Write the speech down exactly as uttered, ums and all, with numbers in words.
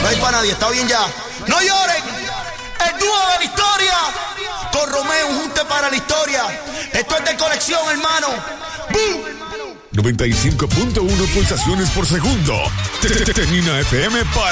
hay para nadie, está bien ya. No lloren, el dúo de la historia. Con Romeo, un junte para la historia. Esto es de colección, hermano. ¡Bum! noventa y cinco punto uno pulsaciones por segundo. Tenina F M para